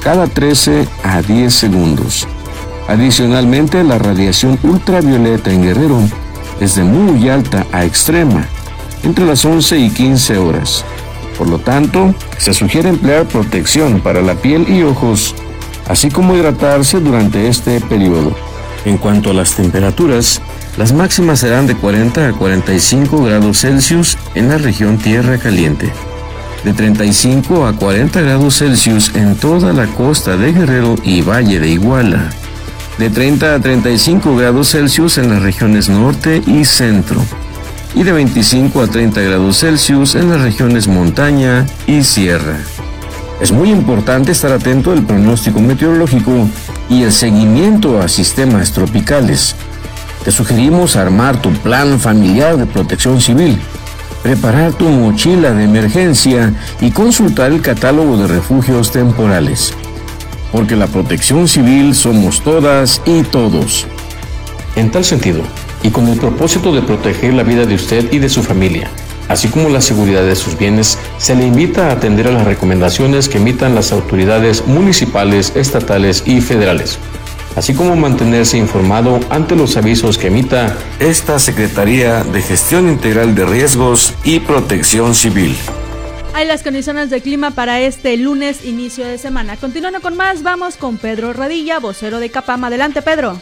cada 13 a 10 segundos. Adicionalmente, la radiación ultravioleta en Guerrero es de muy alta a extrema, entre las 11 y 15 horas. Por lo tanto, se sugiere emplear protección para la piel y ojos, así como hidratarse durante este periodo. En cuanto a las temperaturas, las máximas serán de 40 a 45 grados Celsius en la región Tierra Caliente, de 35 a 40 grados Celsius en toda la costa de Guerrero y Valle de Iguala, de 30 a 35 grados Celsius en las regiones norte y centro, y de 25 a 30 grados Celsius en las regiones montaña y sierra. Es muy importante estar atento al pronóstico meteorológico y el seguimiento a sistemas tropicales. Te sugerimos armar tu plan familiar de protección civil, preparar tu mochila de emergencia y consultar el catálogo de refugios temporales. Porque la protección civil somos todas y todos. En tal sentido, y con el propósito de proteger la vida de usted y de su familia, así como la seguridad de sus bienes, se le invita a atender a las recomendaciones que emitan las autoridades municipales, estatales y federales, así como mantenerse informado ante los avisos que emita esta Secretaría de Gestión Integral de Riesgos y Protección Civil. Hay las condiciones del clima para este lunes, inicio de semana. Continuando con más, vamos con Pedro Radilla, vocero de Capama. Adelante, Pedro.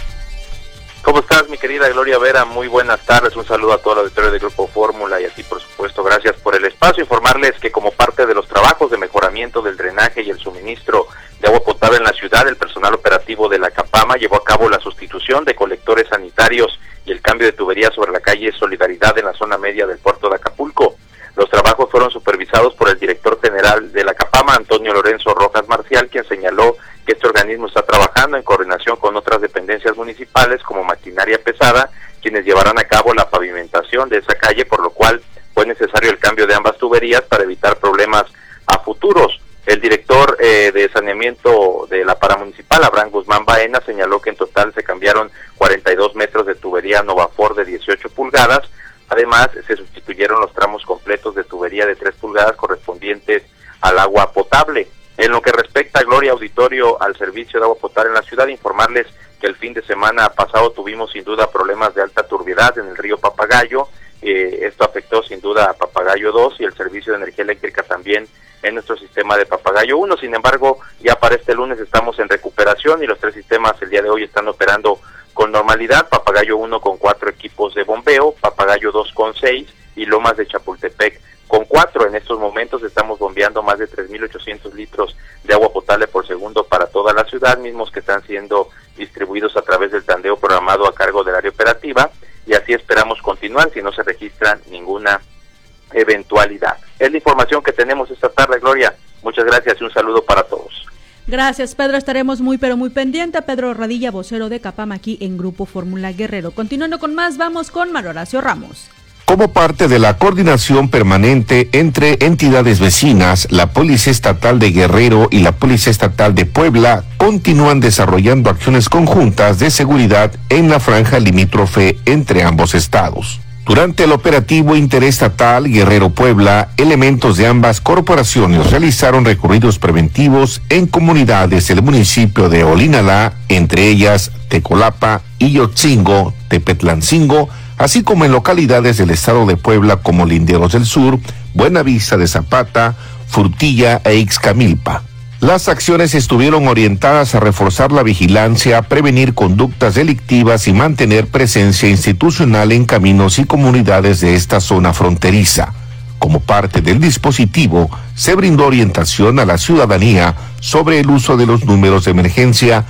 ¿Cómo estás, mi querida Gloria Vera? Muy buenas tardes, un saludo a todo el auditorio del Grupo Fórmula y a ti, por supuesto, gracias por el espacio. Informarles que como parte de los trabajos de mejoramiento del drenaje y el suministro de agua potable en la ciudad, el personal operativo de la Capama llevó a cabo la sustitución de colectores sanitarios y el cambio de tubería sobre la calle Solidaridad en la zona media del puerto de Acapulco. Los trabajos fueron supervisados por el director general de la Capama, Antonio Lorenzo Rojas Marcial, quien señaló que este organismo está trabajando en coordinación con otras dependencias municipales como maquinaria pesada, quienes llevarán a cabo la pavimentación de esa calle, por lo cual fue necesario el cambio de ambas tuberías para evitar problemas a futuros. El director de saneamiento de la paramunicipal, Abraham Guzmán Baena, señaló que en total se cambiaron 42 metros de tubería Novafor de 18 pulgadas, además se sustituyeron los tramos completos de tubería de 3 pulgadas correspondientes al agua potable. En lo que respecta, Gloria, auditorio, al servicio de agua potable en la ciudad, informarles que el fin de semana pasado tuvimos sin duda problemas de alta turbiedad en el río Papagayo. Esto afectó sin duda a Papagayo 2 y el servicio de energía eléctrica también en nuestro sistema de Papagayo 1. Sin embargo, ya para este lunes estamos en recuperación y los 3 sistemas el día de hoy están operando con normalidad. Papagayo 1 con 4 equipos de bombeo, Papagayo 2 con 6 y Lomas de Chapultepec con 4. En estos momentos estamos bombeando más de 3.800 litros de agua potable por segundo para toda la ciudad, mismos que están siendo distribuidos a través del tandeo programado a cargo del área operativa, y así esperamos continuar si no se registra ninguna eventualidad. Es la información que tenemos esta tarde, Gloria. Muchas gracias y un saludo para todos. Gracias, Pedro. Estaremos muy pendiente. Pedro Radilla, vocero de Capama, aquí en Grupo Fórmula Guerrero. Continuando con más, vamos con Manuel Horacio Ramos. Como parte de la coordinación permanente entre entidades vecinas, la Policía Estatal de Guerrero y la Policía Estatal de Puebla continúan desarrollando acciones conjuntas de seguridad en la franja limítrofe entre ambos estados. Durante el operativo interestatal Guerrero-Puebla, elementos de ambas corporaciones realizaron recorridos preventivos en comunidades del municipio de Olinalá, entre ellas Tecolapa, Iyotzingo, Tepetlancingo, así como en localidades del estado de Puebla como Linderos del Sur, Buenavista de Zapata, Frutilla e Ixcamilpa. Las acciones estuvieron orientadas a reforzar la vigilancia, prevenir conductas delictivas y mantener presencia institucional en caminos y comunidades de esta zona fronteriza. Como parte del dispositivo, se brindó orientación a la ciudadanía sobre el uso de los números de emergencia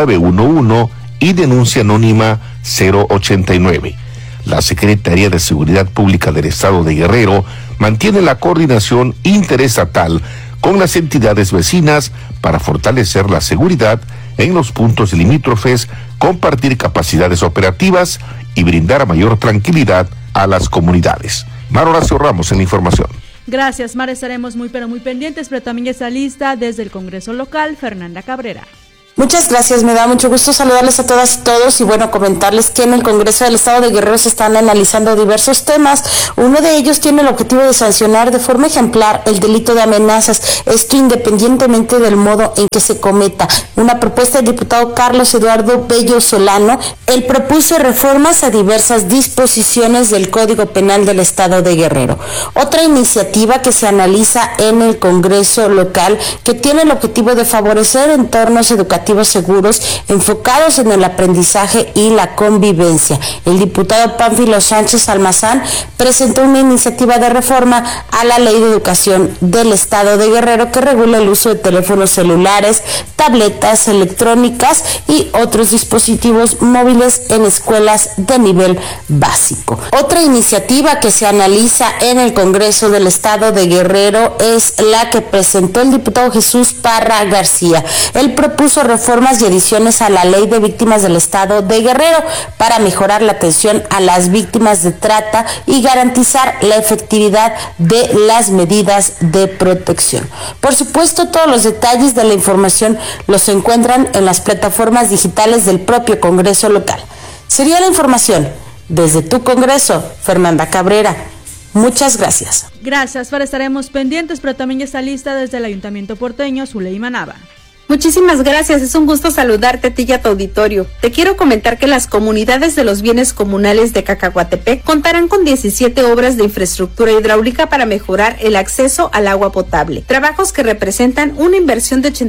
911 y denuncia anónima 089. La Secretaría de Seguridad Pública del Estado de Guerrero mantiene la coordinación interestatal con las entidades vecinas para fortalecer la seguridad en los puntos limítrofes, compartir capacidades operativas y brindar mayor tranquilidad a las comunidades. Mar Horacio Ramos en la información. Gracias, Mar. Estaremos muy pendientes, pero también está lista desde el Congreso local, Fernanda Cabrera. Muchas gracias, me da mucho gusto saludarles a todas y todos y bueno, comentarles que en el Congreso del Estado de Guerrero se están analizando diversos temas. Uno de ellos tiene el objetivo de sancionar de forma ejemplar el delito de amenazas, esto independientemente del modo en que se cometa. Una propuesta del diputado Carlos Eduardo Bello Solano, él propuso reformas a diversas disposiciones del Código Penal del Estado de Guerrero. Otra iniciativa que se analiza en el Congreso local que tiene el objetivo de favorecer entornos educativos seguros enfocados en el aprendizaje y la convivencia. El diputado Pánfilo Sánchez Almazán presentó una iniciativa de reforma a la Ley de Educación del Estado de Guerrero que regula el uso de teléfonos celulares, tabletas electrónicas y otros dispositivos móviles en escuelas de nivel básico. Otra iniciativa que se analiza en el Congreso del Estado de Guerrero es la que presentó el diputado Jesús Parra García. Él propuso reformas y adiciones a la Ley de Víctimas del Estado de Guerrero para mejorar la atención a las víctimas de trata y garantizar la efectividad de las medidas de protección. Por supuesto, todos los detalles de la información los encuentran en las plataformas digitales del propio Congreso local. Sería la información desde tu Congreso, Fernanda Cabrera. Muchas gracias. Gracias, Fara, estaremos pendientes, pero también ya está lista desde el Ayuntamiento porteño, Zuleima Nava. Muchísimas gracias, es un gusto saludarte a ti y a tu auditorio. Te quiero comentar que las comunidades de los bienes comunales de Cacahuatepec contarán con 17 obras de infraestructura hidráulica para mejorar el acceso al agua potable. Trabajos que representan una inversión de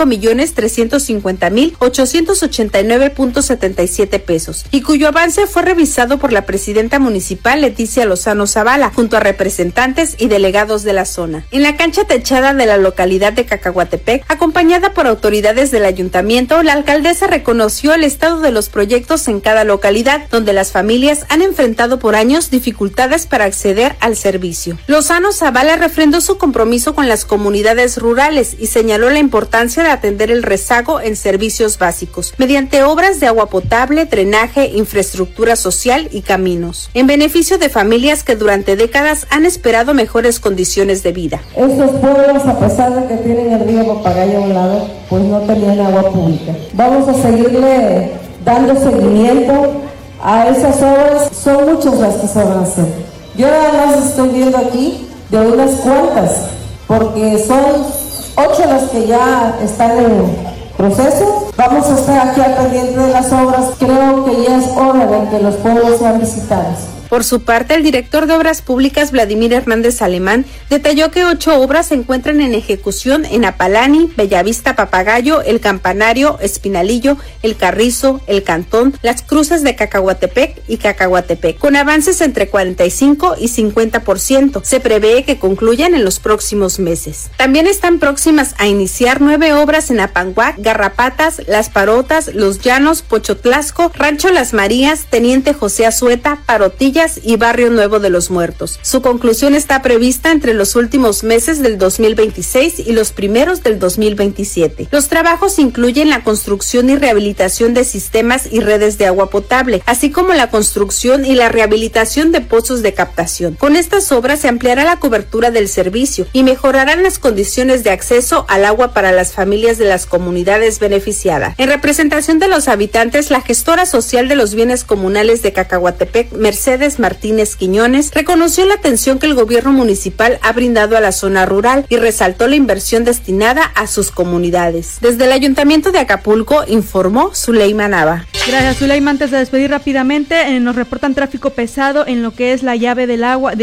85.350.889.77 pesos y cuyo avance fue revisado por la presidenta municipal Leticia Lozano Zavala junto a representantes y delegados de la zona. En la cancha techada de la localidad de Cacahuatepec, acompañada por autoridades del ayuntamiento, la alcaldesa reconoció el estado de los proyectos en cada localidad, donde las familias han enfrentado por años dificultades para acceder al servicio. Lozano Zavala refrendó su compromiso con las comunidades rurales y señaló la importancia de atender el rezago en servicios básicos, mediante obras de agua potable, drenaje, infraestructura social y caminos, en beneficio de familias que durante décadas han esperado mejores condiciones de vida. Estos pueblos, a pesar de que tienen el río Papagayo a un lado, pues no tenían agua pública. Vamos a seguirle dando seguimiento a esas obras. Son muchas las que se van a hacer. Yo nada más estoy viendo aquí de unas cuantas, porque son 8 las que ya están en proceso. Vamos a estar aquí al pendiente de las obras. Creo que ya es hora de que los pueblos sean visitados. Por su parte, el director de Obras Públicas, Vladimir Hernández Alemán, detalló que 8 obras se encuentran en ejecución en Apalani, Bellavista Papagayo, El Campanario, Espinalillo, El Carrizo, El Cantón, Las Cruces de Cacahuatepec y Cacahuatepec, con avances entre 45 y 50%. Se prevé que concluyan en los próximos meses. También están próximas a iniciar 9 obras en Apanguac, Garrapatas, Las Parotas, Los Llanos, Pochotlasco, Rancho Las Marías, Teniente José Azueta, Parotilla y Barrio Nuevo de los Muertos. Su conclusión está prevista entre los últimos meses del 2026 y los primeros del 2027. Los trabajos incluyen la construcción y rehabilitación de sistemas y redes de agua potable, así como la construcción y la rehabilitación de pozos de captación. Con estas obras se ampliará la cobertura del servicio y mejorarán las condiciones de acceso al agua para las familias de las comunidades beneficiadas. En representación de los habitantes, la gestora social de los bienes comunales de Cacahuatepec, Mercedes Martínez Quiñones, reconoció la atención que el gobierno municipal ha brindado a la zona rural y resaltó la inversión destinada a sus comunidades. Desde el Ayuntamiento de Acapulco informó Zuleima Nava. Gracias, Zuleima. Antes de despedir rápidamente, nos reportan tráfico pesado en lo que es la llave del agua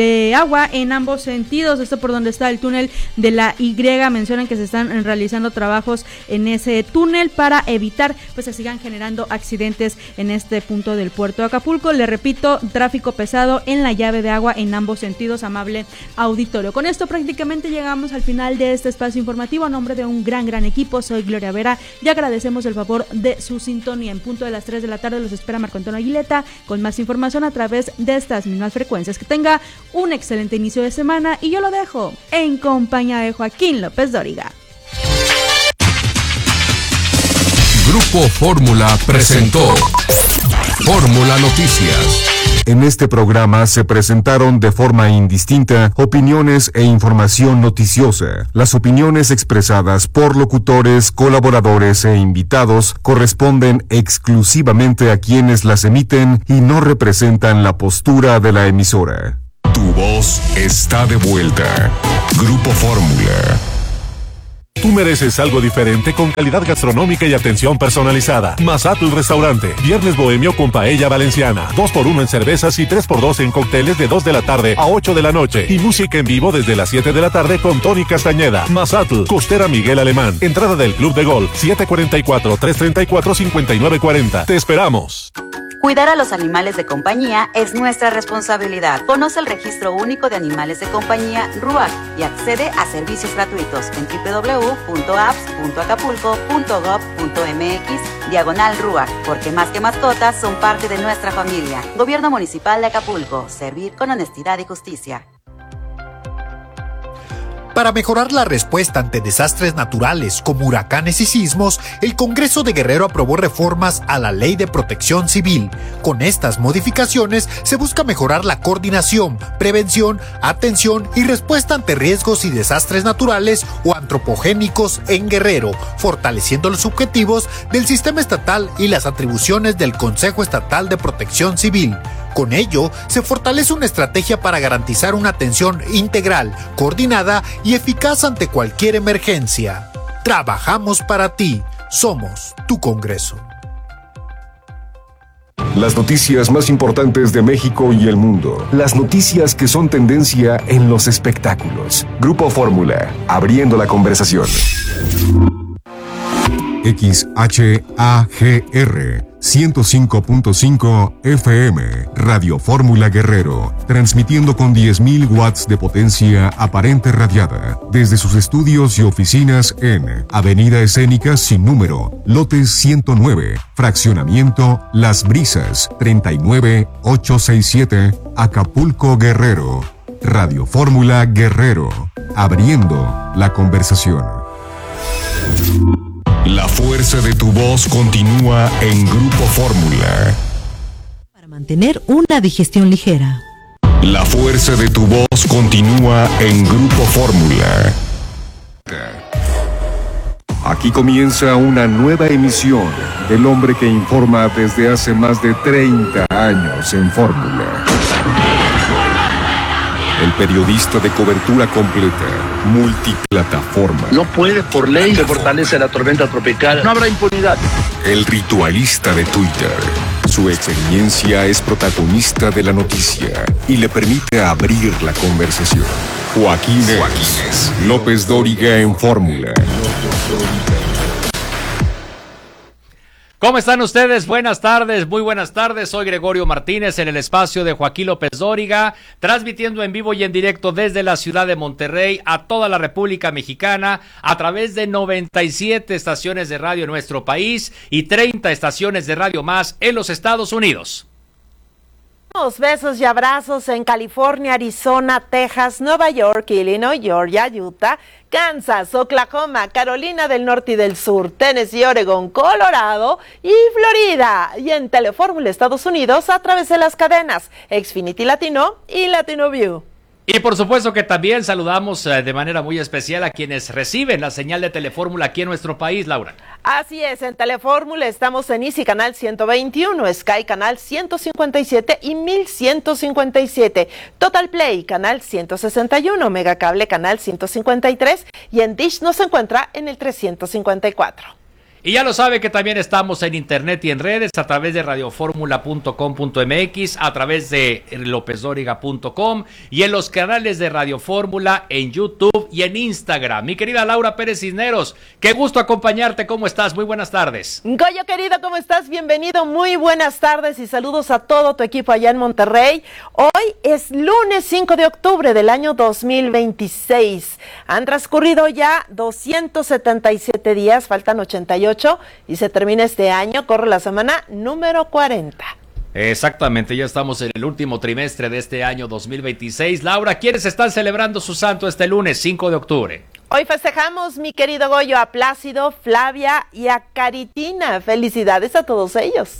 en ambos sentidos. Esto por donde está el túnel de la Y. Mencionan que se están realizando trabajos en ese túnel para evitar pues se sigan generando accidentes en este punto del puerto de Acapulco. Le repito, tráfico pesado en la llave de agua en ambos sentidos, amable auditorio. Con esto prácticamente llegamos al final de este espacio informativo. A nombre de un gran equipo, soy Gloria Vera y agradecemos el favor de su sintonía. En punto de las 3 de la tarde los espera Marco Antonio Aguileta con más información a través de estas mismas frecuencias. Que tenga un excelente inicio de semana y yo lo dejo en compañía de Joaquín López Dóriga. Grupo Fórmula presentó Fórmula Noticias. En este programa se presentaron de forma indistinta opiniones e información noticiosa. Las opiniones expresadas por locutores, colaboradores e invitados corresponden exclusivamente a quienes las emiten y no representan la postura de la emisora. Tu voz está de vuelta. Grupo Fórmula. Tú mereces algo diferente con calidad gastronómica y atención personalizada. Mazatl Restaurante. Viernes bohemio con paella valenciana. 2x1 en cervezas y 3x2 en cócteles de 2 de la tarde a 8 de la noche. Y música en vivo desde las 7 de la tarde con Tony Castañeda. Mazatl. Costera Miguel Alemán. Entrada del Club de Golf. 744-334-5940. Te esperamos. Cuidar a los animales de compañía es nuestra responsabilidad. Conoce el Registro Único de Animales de Compañía, RUAC, y accede a servicios gratuitos en www.apps.acapulco.gov.mx/RUAC, porque más que mascotas son parte de nuestra familia. Gobierno Municipal de Acapulco, servir con honestidad y justicia. Para mejorar la respuesta ante desastres naturales como huracanes y sismos, el Congreso de Guerrero aprobó reformas a la Ley de Protección Civil. Con estas modificaciones se busca mejorar la coordinación, prevención, atención y respuesta ante riesgos y desastres naturales o antropogénicos en Guerrero, fortaleciendo los objetivos del sistema estatal y las atribuciones del Consejo Estatal de Protección Civil. Con ello, se fortalece una estrategia para garantizar una atención integral, coordinada y eficaz ante cualquier emergencia. Trabajamos para ti. Somos tu Congreso. Las noticias más importantes de México y el mundo. Las noticias que son tendencia en los espectáculos. Grupo Fórmula, abriendo la conversación. XHAGR 105.5 FM, Radio Fórmula Guerrero, transmitiendo con 10.000 watts de potencia aparente radiada, desde sus estudios y oficinas en Avenida Escénica sin número, lote 109, fraccionamiento Las Brisas, 39867, Acapulco, Guerrero. Radio Fórmula Guerrero, abriendo la conversación. La fuerza de tu voz continúa en Grupo Fórmula. Para mantener una digestión ligera. La fuerza de tu voz continúa en Grupo Fórmula. Aquí comienza una nueva emisión del hombre que informa desde hace más de 30 años en Fórmula. El periodista de cobertura completa, multiplataforma. No puede, por ley, se fortalece la tormenta tropical. No habrá impunidad. El ritualista de Twitter. Su experiencia es protagonista de la noticia y le permite abrir la conversación. Joaquín López Dóriga en Fórmula. ¿Cómo están ustedes? Buenas tardes, muy buenas tardes. Soy Gregorio Martínez en el espacio de Joaquín López Dóriga, transmitiendo en vivo y en directo desde la ciudad de Monterrey a toda la República Mexicana a través de 97 estaciones de radio en nuestro país y 30 estaciones de radio más en los Estados Unidos. Besos y abrazos en California, Arizona, Texas, Nueva York, Illinois, Georgia, Utah, Kansas, Oklahoma, Carolina del Norte y del Sur, Tennessee, Oregon, Colorado y Florida. Y en Telefórmula Estados Unidos a través de las cadenas Xfinity Latino y Latino View. Y por supuesto que también saludamos de manera muy especial a quienes reciben la señal de Telefórmula aquí en nuestro país, Laura. Así es, en Telefórmula estamos en Easy Canal 121, Sky Canal 157 y 1157, Total Play Canal 161, Megacable Canal 153 y en Dish nos encuentra en el 354. Y ya lo sabe que también estamos en internet y en redes a través de radioformula.com.mx, a través de lopezdoriga.com y en los canales de Radio Fórmula en YouTube y en Instagram. Mi querida Laura Pérez Cisneros, qué gusto acompañarte. ¿Cómo estás? Muy buenas tardes. Goyo querido, ¿cómo estás? Bienvenido, muy buenas tardes y saludos a todo tu equipo allá en Monterrey. Hoy es lunes 5 de octubre del año 2026. Han transcurrido ya 277 días, faltan 88 y se termina este año, corre la semana número 40. Exactamente, ya estamos en el último trimestre de este año 2026. Laura, ¿quiénes están celebrando su santo este lunes 5 de octubre? Hoy festejamos, mi querido Goyo, a Plácido, Flavia y a Caritina. Felicidades a todos ellos.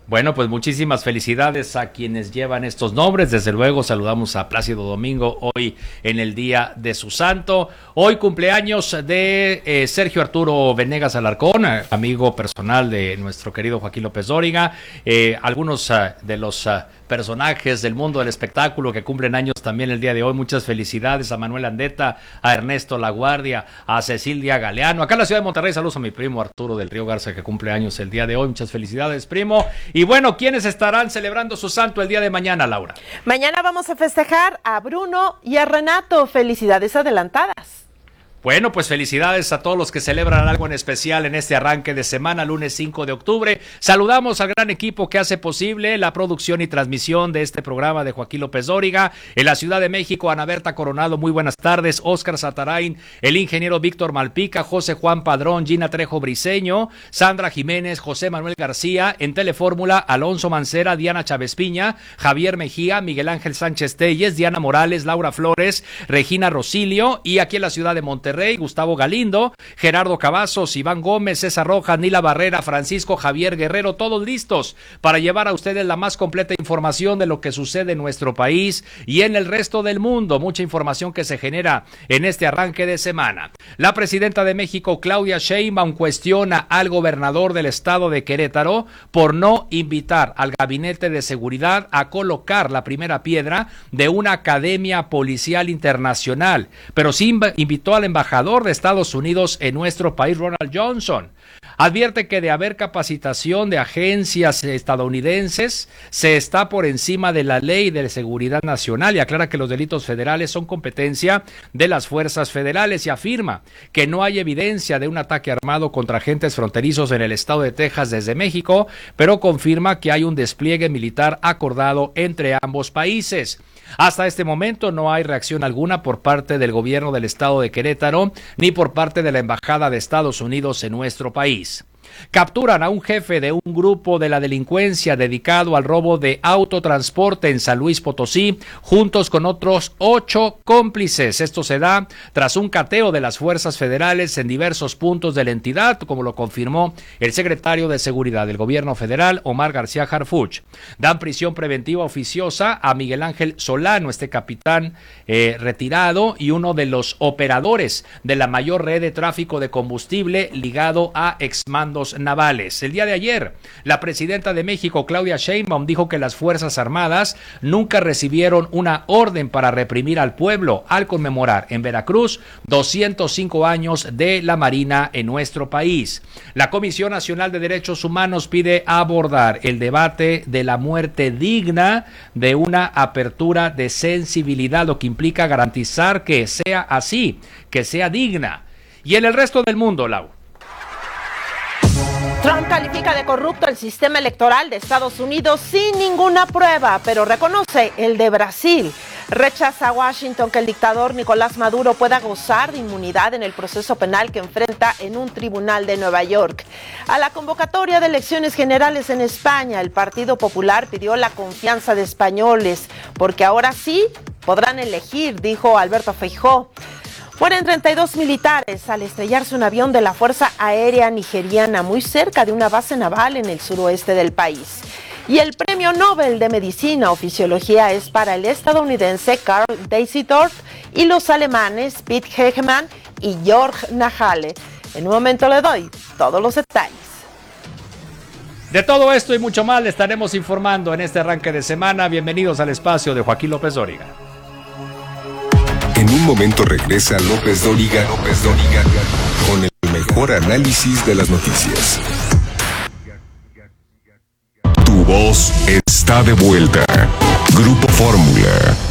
Bueno, pues muchísimas felicidades a quienes llevan estos nombres. Desde luego saludamos a Plácido Domingo hoy en el día de su santo. Hoy cumpleaños de Sergio Arturo Venegas Alarcón, amigo personal de nuestro querido Joaquín López Dóriga. Algunos de los personajes del mundo del espectáculo que cumplen años también el día de hoy. Muchas felicidades a Manuel Andeta, a Ernesto Laguardia, a Cecilia Galeano. Acá en la ciudad de Monterrey, saludos a mi primo Arturo del Río Garza, que cumple años el día de hoy. Muchas felicidades, primo. Y bueno, ¿quiénes estarán celebrando su santo el día de mañana, Laura? Mañana vamos a festejar a Bruno y a Renato. Felicidades adelantadas. Bueno, pues felicidades a todos los que celebran algo en especial en este arranque de semana, lunes 5 de octubre. Saludamos al gran equipo que hace posible la producción y transmisión de este programa de Joaquín López Dóriga. En la Ciudad de México, Ana Berta Coronado, muy buenas tardes. Óscar Satarain, el ingeniero Víctor Malpica, José Juan Padrón, Gina Trejo Briceño, Sandra Jiménez, José Manuel García. En Telefórmula, Alonso Mancera, Diana Chávez Piña, Javier Mejía, Miguel Ángel Sánchez Telles, Diana Morales, Laura Flores, Regina Rosilio. Y aquí en la Ciudad de Monterrey, Gustavo Galindo, Gerardo Cavazos, Iván Gómez, César Rojas, Nila Barrera, Francisco Javier Guerrero, todos listos para llevar a ustedes la más completa información de lo que sucede en nuestro país y en el resto del mundo. Mucha información que se genera en este arranque de semana. La presidenta de México, Claudia Sheinbaum, cuestiona al gobernador del estado de Querétaro por no invitar al Gabinete de Seguridad a colocar la primera piedra de una academia policial internacional, pero sí invitó al embajador de Estados Unidos en nuestro país, Ronald Johnson. Advierte que de haber capacitación de agencias estadounidenses, se está por encima de la ley de seguridad nacional y aclara que los delitos federales son competencia de las fuerzas federales y afirma que no hay evidencia de un ataque armado contra agentes fronterizos en el estado de Texas desde México, pero confirma que hay un despliegue militar acordado entre ambos países. Hasta este momento no hay reacción alguna por parte del gobierno del estado de Querétaro ni por parte de la Embajada de Estados Unidos en nuestro país. Capturan a un jefe de un grupo de la delincuencia dedicado al robo de autotransporte en San Luis Potosí, juntos con otros 8 cómplices. Esto se da tras un cateo de las fuerzas federales en diversos puntos de la entidad, como lo confirmó el secretario de Seguridad del Gobierno Federal, Omar García Harfuch. Dan prisión preventiva oficiosa a Miguel Ángel Solano, este capitán retirado y uno de los operadores de la mayor red de tráfico de combustible ligado a exmandos navales. El día de ayer, la presidenta de México, Claudia Sheinbaum, dijo que las Fuerzas Armadas nunca recibieron una orden para reprimir al pueblo al conmemorar en Veracruz 205 años de la Marina en nuestro país. La Comisión Nacional de Derechos Humanos pide abordar el debate de la muerte digna de una apertura de sensibilidad, lo que implica garantizar que sea así, que sea digna. Y en el resto del mundo, Lau. Trump califica de corrupto el sistema electoral de Estados Unidos sin ninguna prueba, pero reconoce el de Brasil. Rechaza a Washington que el dictador Nicolás Maduro pueda gozar de inmunidad en el proceso penal que enfrenta en un tribunal de Nueva York. A la convocatoria de elecciones generales en España, el Partido Popular pidió la confianza de españoles, porque ahora sí podrán elegir, dijo Alberto Feijóo. Mueren 32 militares al estrellarse un avión de la Fuerza Aérea Nigeriana muy cerca de una base naval en el suroeste del país. Y el Premio Nobel de Medicina o Fisiología es para el estadounidense Karl Deisdorff y los alemanes Pete Hegemann y Jörg Nahale. En un momento le doy todos los detalles. De todo esto y mucho más le estaremos informando en este arranque de semana. Bienvenidos al espacio de Joaquín López Dóriga. En un momento regresa López Dóriga con el mejor análisis de las noticias. Tu voz está de vuelta. Grupo Fórmula.